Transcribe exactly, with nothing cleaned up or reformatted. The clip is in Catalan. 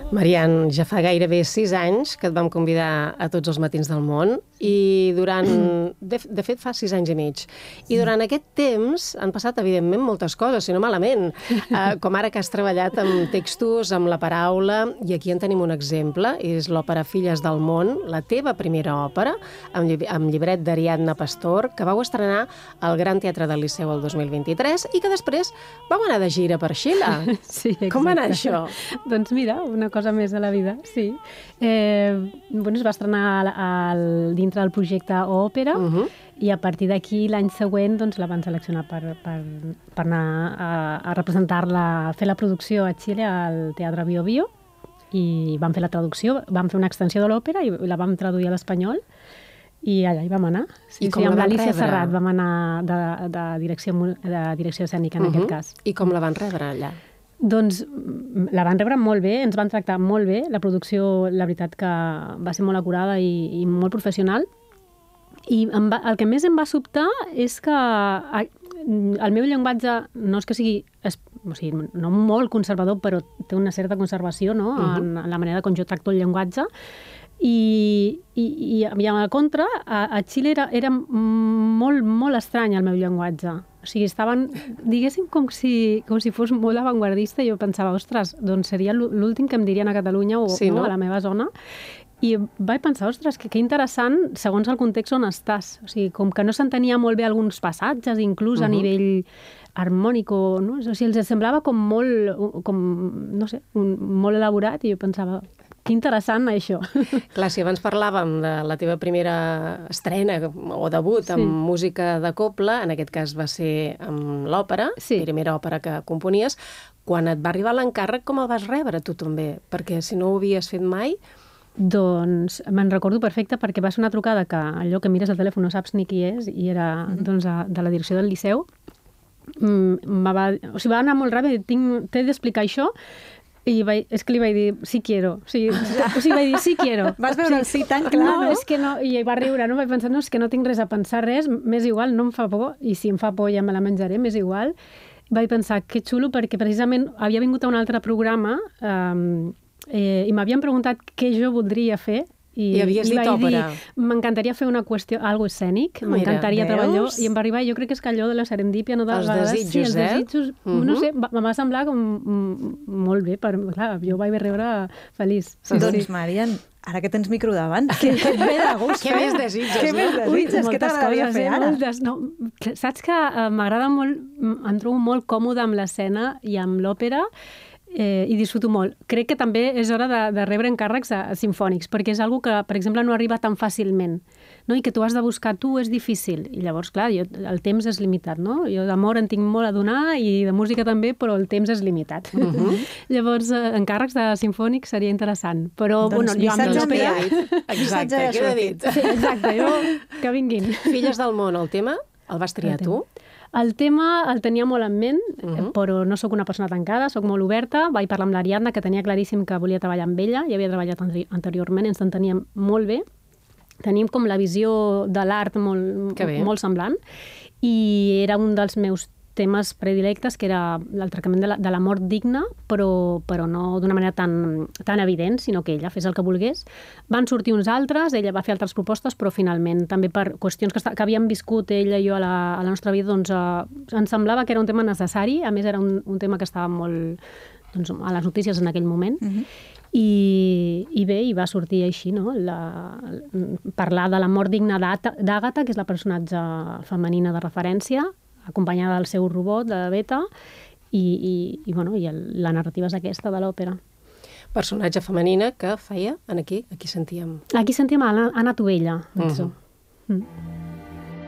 Marian, ja fa gairebé sis anys que et vam convidar a Tots els matins del món i durant... De, de fet, fa sis anys i mig. I durant aquest temps han passat, evidentment, moltes coses, si no malament. Uh, com ara que has treballat amb textos, amb la paraula, i aquí en tenim un exemple, és l'òpera Filles del món, la teva primera òpera, amb, lli amb llibret d'Ariadna Pastor, que vau estrenar al Gran Teatre del Liceu el dos mil vint-i-tres i que després vau anar de gira per Xile. Sí, exacte. Com va anar això? Doncs mira, una cosa més de la vida, sí. Eh, bueno, es va estrenar al, al, dintre del projecte Òpera uh -huh. i a partir d'aquí l'any següent doncs, la van seleccionar per, per, per anar a, a representar-la, a fer la producció a Xile al Teatre Bio Bio i vam fer la traducció, vam fer una extensió de l'òpera i la vam traduir a l'espanyol i allà hi vam anar. Sí, I com sí, la amb van l'Alicia rebre? Serrat vam anar de, de, direcció, de direcció escènica en uh -huh. aquest cas. I com la van rebre allà? Doncs la van rebre molt bé, ens van tractar molt bé. La producció, la veritat que va ser molt acurada i, i molt professional. I em va, el que més em va sobtar és que el meu llenguatge no és que sigui, es, o sigui, no molt conservador, però té una certa conservació, no? Uh -huh. en, en la manera com jo tracto el llenguatge. I, i, i, i a contra, a, a Xile era, era molt, molt estrany el meu llenguatge. O sigui, estaven, diguéssim, com si, com si fos molt avantguardista i jo pensava, ostres, doncs seria l'últim que em dirien a Catalunya o sí, no? No? A la meva zona. I vaig pensar, ostres, que, que interessant segons el context on estàs. O sigui, com que no s'entenia molt bé alguns passatges, inclús uh -huh. a nivell harmònic, o, no? O sigui, els semblava com molt, com, no sé, un, molt elaborat i jo pensava... Que interessant, això. Clar, si abans parlàvem de la teva primera estrena o debut amb sí. música de cobla, en aquest cas va ser amb l'òpera, sí. primera òpera que componies, quan et va arribar l'encàrrec, com el vas rebre tu també? Perquè si no ho havies fet mai... Doncs me'n recordo perfecte perquè va ser una trucada que allò que mires al telèfon no saps ni qui és i era mm-hmm. doncs, de la direcció del Liceu. Mm, va, o sigui, va anar molt ràpid, t'he d'explicar això. I vaig, és que li vaig dir, sí quiero. O sigui, o sigui vaig dir, sí quiero. Vas veure el sí tan clar, no? No, és que no. I va riure, no? Vaig pensar, no, és que no tinc res a pensar res, m'és igual, no em fa por, i si em fa por ja me la menjaré, m'és igual. Vaig pensar, que xulo, perquè precisament havia vingut a un altre programa eh, eh, i m'havien preguntat què jo voldria fer. I, I havies dit òpera. M'encantaria fer una qüestió, algo escènic, m'encantaria treballar, i em va arribar, jo crec que és que allò de la serendípia, no de els vegades, desitjos, sí, els eh? desitjos, uh -huh. no sé, em va semblar com molt bé, per, clar, jo vaig rebre feliç. Sí, doncs, sí. Marian, ara que tens micro davant, què et ve de gust Què més desitges, Què no? més desitges? Què t'agradaria fer ara? Moltes, no, saps que uh, m'agrada molt, em trobo molt còmode amb l'escena i amb l'òpera, Eh, i disfruto molt. Crec que també és hora de, de rebre encàrrecs a, a sinfònics, perquè és algo que, per exemple, no arriba tan fàcilment, no? I que tu has de buscar tu és difícil. I llavors, clar, jo, el temps és limitat, no? Jo d'amor en tinc molt a donar i de música també, però el temps és limitat. Uh -huh. Llavors, eh, encàrrecs de sinfònics seria interessant. Però, doncs, bueno, jo amb l'òpera... Exacte, queda dit. Sí, exacte, jo, que vinguin. Filles del món, el tema, el vas triar tu? El tema el tenia molt en ment, uh -huh. però no sóc una persona tancada, sóc molt oberta. Vaig parlar amb l'Ariadna, que tenia claríssim que volia treballar amb ella, ja havia treballat anteriorment, ens enteníem molt bé. Tenim com la visió de l'art molt, molt semblant, i era un dels meus temes predilectes, que era el tractament de la, de la mort digna, però, però no d'una manera tan, tan evident, sinó que ella fes el que volgués. Van sortir uns altres, ella va fer altres propostes, però finalment també per qüestions que, que havíem viscut ella i jo a la, a la nostra vida, doncs eh, ens semblava que era un tema necessari, a més era un, un tema que estava molt doncs, a les notícies en aquell moment, uh -huh. I, i bé, i va sortir així, no? La, parlar de la mort digna d'Àgata, que és la personatge femenina de referència, acompanyada del seu robot, de Beta, i, i, i, bueno, i el, la narrativa és aquesta de l'òpera. Personatge femenina que feia, en aquí, aquí sentíem. Aquí sentíem Anna, Anna Tovella. Uh -huh. mm.